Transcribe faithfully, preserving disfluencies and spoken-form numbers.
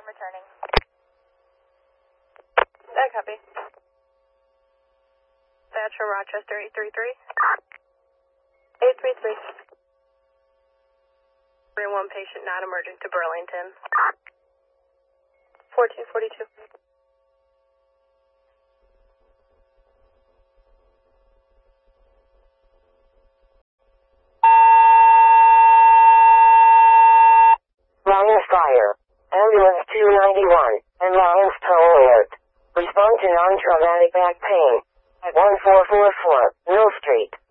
I'm returning. That copy. That's from Rochester, eight three three. eight three three. three one patient not emerging to Burlington. fourteen forty-two. Lions Fire. Ambulance two ninety-one and Lions Tow Alert. Respond to non-traumatic back pain at one four four four Mill Street.